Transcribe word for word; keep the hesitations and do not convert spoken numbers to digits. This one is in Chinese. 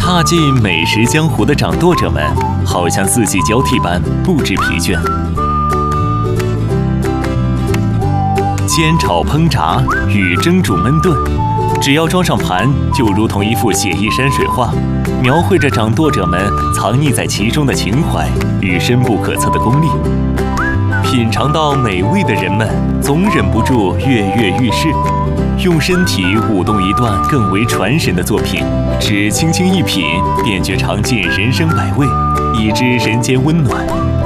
踏进美食江湖的掌舵者们，好像四季交替般不知疲倦。煎炒烹炸与蒸煮焖炖，只要装上盘，就如同一幅写意山水画，描绘着掌舵者们藏匿在其中的情怀与深不可测的功力。品尝到美味的人们，总忍不住跃跃欲试，用身体舞动一段更为传神的作品，只轻轻一品，便觉尝尽人生百味，已知人间温暖。